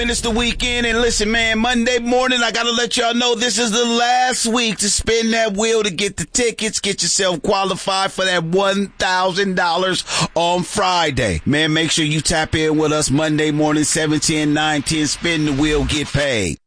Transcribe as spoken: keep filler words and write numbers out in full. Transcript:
And it's the weekend, and listen, man, Monday morning, I gotta let y'all know this is the last week to spin that wheel to get the tickets. Get yourself qualified for that one thousand dollars on Friday. Man, make sure you tap in with us Monday morning, seven ten, nine ten, spin the wheel, get paid.